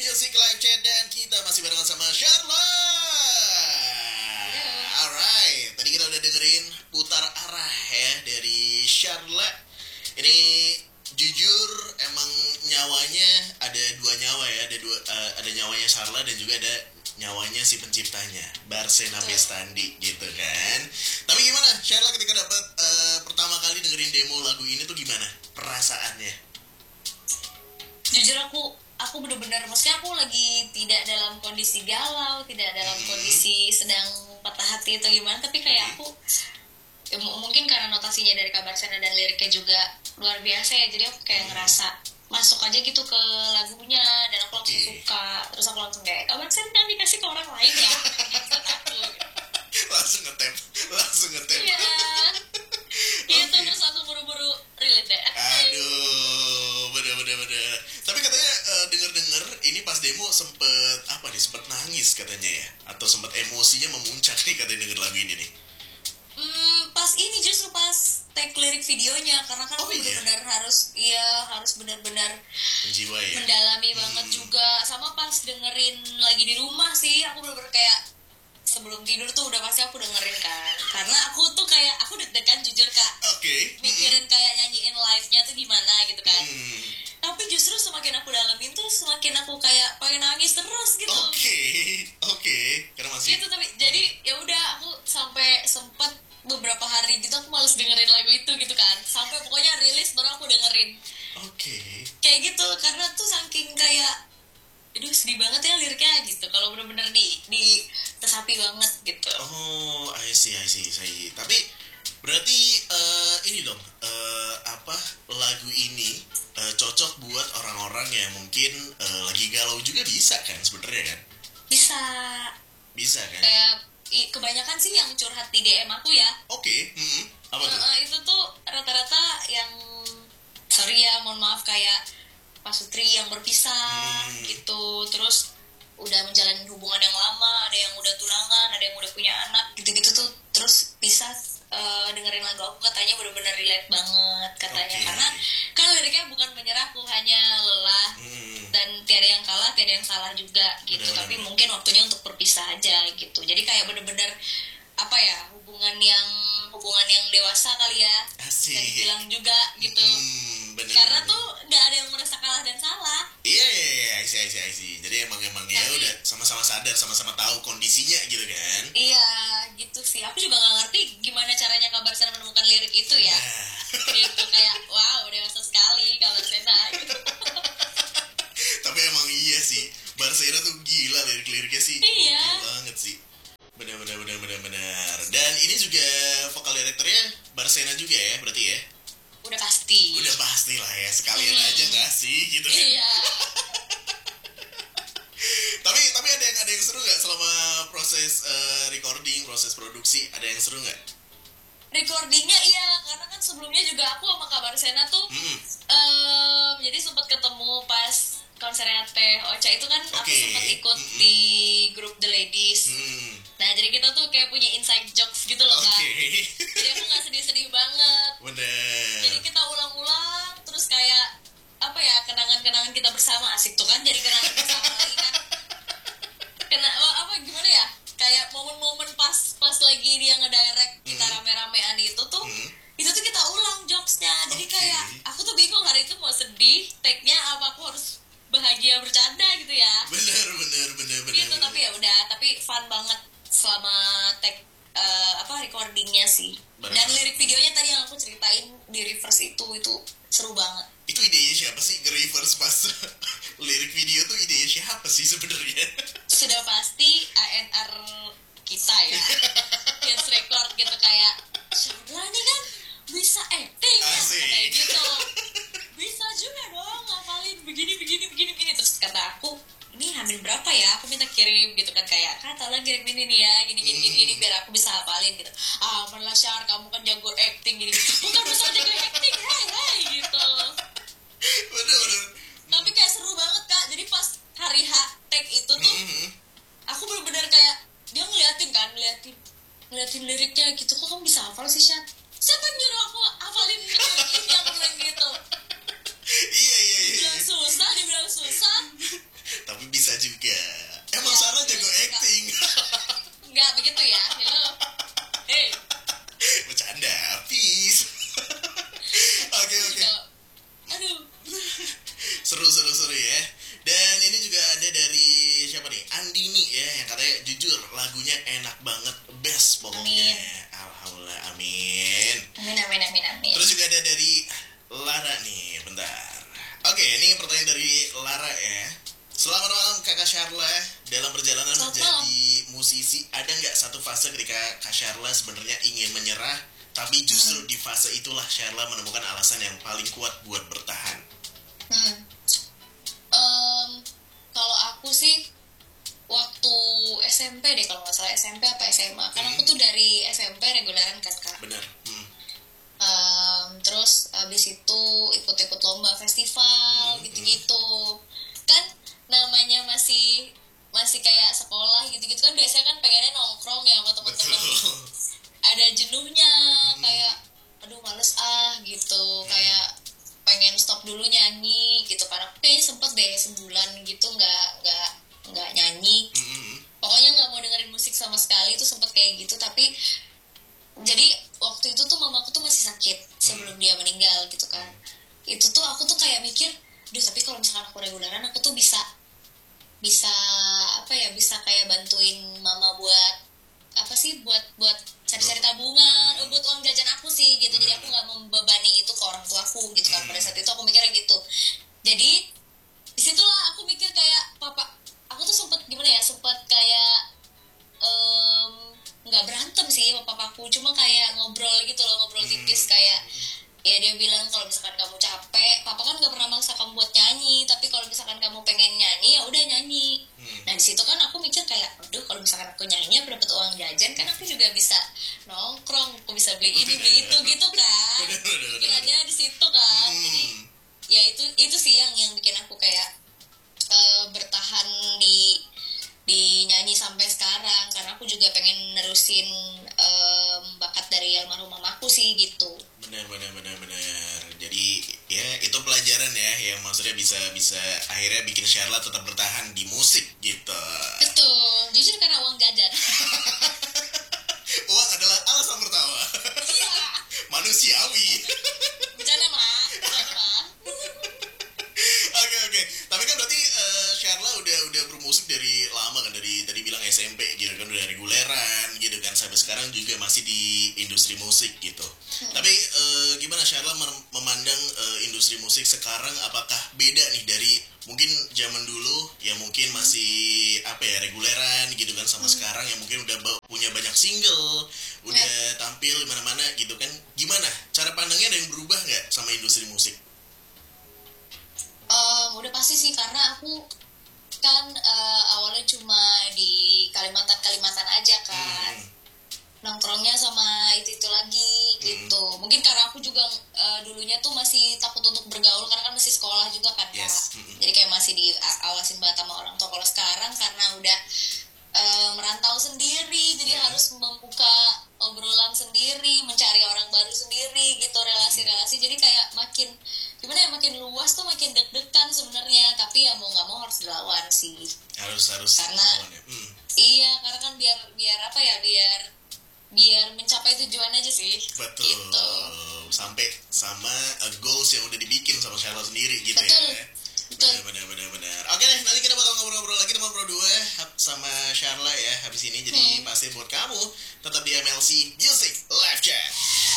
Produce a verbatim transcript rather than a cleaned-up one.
Music Live Chat dan kita masih barengan sama Charlotte. Alright, tadi kita udah dengerin Putar Arah ya dari Charlotte. Ini jujur emang nyawanya ada dua nyawa ya, ada dua uh, ada nyawanya Charlotte dan juga ada nyawanya si penciptanya Barsena Bestandi gitu kan. Tapi gimana Charlotte ketika dapat uh, pertama kali dengerin demo lagu ini tuh gimana perasaannya? Jujur aku aku benar-benar maksudnya aku lagi tidak dalam kondisi galau, tidak dalam hmm. kondisi sedang patah hati atau gimana, tapi kayak aku ya, m- mungkin karena notasinya dari Kabarsena dan liriknya juga luar biasa ya, jadi aku kayak ngerasa masuk aja gitu ke lagunya dan aku langsung Okay. suka, terus aku langsung kayak Kabarsena kan dikasih ke orang lain ya, maksud aku gitu. langsung ngetep langsung ngetep Iya gitu, Okay. terus langsung buru-buru relate deh. Aduh, bener bener bener. Tapi katanya uh, denger-denger ini pas demo sempet apa nih, sempet nangis katanya ya, atau sempet emosinya memuncak nih katanya denger lagu ini nih. Hmm, pas ini justru pas take lirik videonya, karena kan Oh, aku iya? benar-benar harus iya harus benar-benar Menjiwa ya. mendalami banget Hmm. juga, sama pas dengerin lagi di rumah sih aku benar-benar kayak sebelum tidur tuh udah pasti aku dengerin kan, karena aku tuh kayak aku deg-degan jujur kak, Oke. mikirin kayak nyanyiin live-nya tuh gimana gitu kan. Hmm. Tapi justru semakin aku dalamin tuh semakin aku kayak pengen nangis terus gitu. Oke, oke. Karena masih. Gitu, tapi jadi ya udah aku sampai sempet beberapa hari gitu aku males dengerin lagu itu gitu kan, sampai pokoknya rilis baru aku dengerin Oke. kayak gitu, karena tuh saking kayak aduh sedih banget ya liriknya gitu, kalau bener-bener di di tesapi banget gitu. Oh, I see, I see, I see. Tapi berarti eh, ini dong, eh, apa lagu ini eh, cocok buat orang-orang yang mungkin eh, lagi galau juga bisa kan sebenarnya kan? Bisa Bisa kan? kayak i- kebanyakan sih yang curhat di D M aku ya. Oke, mm-mm. Apa tuh? Eh, itu tuh rata-rata yang sorry ya mohon maaf kayak pasutri yang berpisah Hmm. gitu, terus udah menjalani hubungan yang lama, ada yang udah tunangan, ada yang udah punya anak gitu-gitu tuh, terus pisah. eh, dengerin lagu aku katanya benar-benar relate banget katanya. Oke. Karena kan liriknya bukan menyerah, aku hanya lelah Hmm. dan tiada yang kalah, tiada yang salah juga gitu. Benar, Tapi benar. mungkin waktunya untuk berpisah aja gitu. Jadi kayak bener-bener apa ya, hubungan yang hubungan yang dewasa kali ya, Asik. dan bilang juga gitu. Hmm, bener, Karena bener. tuh nggak ada yang merasa kalah dan salah. Iya, iya, iya, I see, I see, I see. Jadi emang emang ya Tapi- udah sama-sama sadar, sama-sama tahu kondisinya gitu kan. Iya gitu sih. Aku juga nggak ngerti gimana caranya Kabarsena menemukan lirik itu ya. Nah, Gitu kayak wow dewasa sekali Kabarsena gitu. tapi emang iya sih, Barsena tuh gila lirik-liriknya sih. Iya. Gokil banget sih. Benar benar benar benar benar. Dan ini juga vokal direkturnya Barsena juga ya, berarti ya. Udah pasti. Udah pasti lah ya, sekalian Hmm. aja nggak sih gitu kan. Iya. Tapi tapi ada yang ada yang seru nggak selama proses eh, recording, proses produksi, ada yang seru nggak? Recordingnya iya, karena kan sebelumnya juga aku sama Kabarsena tuh Hmm. em, jadi sempat ketemu pas konsernya Teh Ocha itu kan aku Oke. sempat ikut Mm-mm. di grup The Ladies. Hmm. Nah jadi kita tuh kayak punya inside jokes gitu loh Oke. kan. Jadi aku nggak sedih-sedih banget. Bener. Jadi kita ulang-ulang terus kayak apa ya, kenangan-kenangan kita bersama, asik tuh kan, jadi kenangan bersama lagi kan. Kena oh, apa gimana ya? Kayak momen-momen pas pas lagi dia ngedirect kita Hmm. rame-ramean itu tuh. Hmm. Itu tuh kita ulang jokesnya. Jadi Oke. kayak aku tuh bingung hari itu mau sedih, take-nya apa aku harus bahagia bercanda gitu ya. Bener bener bener bener. Gitu, bener. tapi ya udah, tapi fun banget selama take eh, apa recordingnya sih. Bener. Dan lirik videonya tadi yang aku ceritain di reverse itu itu seru banget. Itu idenya siapa sih nge-reverse pas lirik video tuh, idenya siapa sih sebenarnya? Sudah pasti A N R kita ya. Hits record gitu kayak Syabla nih kan bisa acting ya, Asik. kayak gitu. Bisa juga dong ngapalin begini begini begini begini, terus kata aku ini hamil berapa ya, aku minta kirim gitu kan, kayak kak tolong kirim ini nih ya gini gini gini, gini biar aku bisa hafalin gitu. Ah malah Syar kamu kan jago acting gini, bukan masalah jago acting hey hey gitu. Bener bener. Tapi kayak seru banget kak, jadi pas hari H take itu tuh Mhm. aku bener-bener kayak dia ngeliatin kan, ngeliatin ngeliatin liriknya gitu, kok kamu bisa hafal sih Syar? Siapa yang nyuruh aku hafalin ini yang bilang gitu? Iya iya iya. Dibilang susah, dibilang susah. Tapi bisa Seru seru seru ya. Dan ini juga ada dari siapa nih? Andini ya, yang katanya jujur lagunya enak banget, best pokoknya. Amin. Alhamdulillah, amin. Amin amin amin amin. Terus juga ada dari Lara nih, bentar. Oke, ini pertanyaan dari Lara ya. Selamat malam Kakak Sharla. Dalam perjalanan Selamat menjadi musisi, ada nggak satu fase ketika Kak Sharla sebenarnya ingin menyerah, tapi justru Hmm. di fase itulah Sharla menemukan alasan yang paling kuat buat bertahan? Hmm. Em, kalau aku sih waktu S M P deh, kalau nggak salah S M P apa S M A, kan Hmm. aku tuh dari S M P reguleran kan kak. Benar. Hmm. Em, terus abis itu ikut-ikut lomba festival Hmm, gitu-gitu kan, namanya masih masih kayak sekolah gitu-gitu kan, biasanya kan pengennya nongkrong ya sama teman-teman. Betul. Ada jenuhnya, Hmm. kayak aduh males ah gitu, kayak pengen stop dulu nyanyi gitu kan. Aku kayaknya sempet deh sebulan gitu nggak nggak nggak nyanyi, Hmm. pokoknya nggak mau dengerin musik sama sekali, itu sempet kayak gitu. Tapi jadi waktu itu tuh mamaku tuh masih sakit sebelum dia meninggal gitu kan. Itu tuh aku tuh kayak mikir, duh tapi kalau misalkan aku reguleran aku tuh bisa bisa apa ya, bisa kayak bantuin mama buat apa sih, buat buat cari-cari tabungan, buat uang jajan aku sih gitu. Jadi aku nggak membebani itu ke orang tua aku gitu kan. Pada saat itu aku mikirnya gitu. Jadi disitulah aku mikir kayak papa, aku tuh sempet gimana ya, sempet kayak em, nggak berantem sih sama papaku, cuma kayak ngobrol gitu loh, ngobrol tipis kayak ya dia bilang kalau misalkan kamu capek, papa kan nggak pernah maksa kamu buat nyanyi, tapi kalau misalkan kamu pengen nyanyi ya udah nyanyi. Hmm. Nah di situ kan aku mikir kayak, aduh kalau misalkan aku nyanyi aku dapat uang jajan kan, aku juga bisa nongkrong, aku bisa beli ini beli itu gitu kan. Udah, udah, udah, Pikirannya di situ kan. Jadi Hmm. ya itu itu sih yang yang bikin aku kayak eh, bertahan di di nyanyi sampai sekarang, karena aku juga pengen nerusin em, bakat dari almarhum mamaku sih gitu. Benar, benar, benar, benar. Jadi ya itu pelajaran ya, yang maksudnya bisa bisa akhirnya bikin Sharla tetap bertahan di musik gitu. Betul, jujur karena uang jajan. Uang adalah alasan pertama. Iya, Manusiawi. bercanda mah, bercanda mah. Oke oke. Tapi kan berarti eh, Sharla udah udah bermusik dari lama kan, dari tadi bilang S M P gitu kan, udah reguleran gitu kan, sampai sekarang juga masih di industri musik gitu. Tapi eh, gimana Sharla mem- memandang eh, industri musik sekarang? Apakah beda nih dari mungkin zaman dulu yang mungkin masih apa ya, reguleran gitu kan, sama sekarang yang mungkin udah ba- punya banyak single, udah tampil di mana-mana gitu kan? Gimana cara pandangnya, ada yang berubah nggak sama industri musik? Em, udah pasti sih, karena aku kan eh, awalnya cuma di Kalimantan Kalimantan aja kan, Hmm. nongkrongnya sama itu itu lagi gitu. Mungkin karena aku juga eh, dulunya tuh masih takut untuk bergaul, karena kan masih sekolah juga kan kak. Yes. Mm-mm. Jadi kayak masih diawasin banget sama orang tua. Kalau sekarang karena udah eh, merantau sendiri, jadi Hmm. harus membuka obrolan sendiri, mencari orang baru sendiri gitu, relasi-relasi. Jadi kayak makin gimana ya, makin luas tuh makin deg-degan sebenarnya. Tapi ya mau nggak mau harus dilawan sih. harus harus Karena- lawan ya. Hmm, Iya, karena kan biar biar apa ya, biar biar mencapai tujuan aja sih. betul. Gitu. Sampai sama uh, goals yang udah dibikin sama Sharla sendiri gitu Betul. ya. Betul. Benar, benar, benar, benar. Oke deh, nanti kita bakal ngobrol-ngobrol lagi teman Pro dua sama Sharla ya habis ini. Jadi Hmm. pasti buat kamu tetap di M L C Music Live Chat.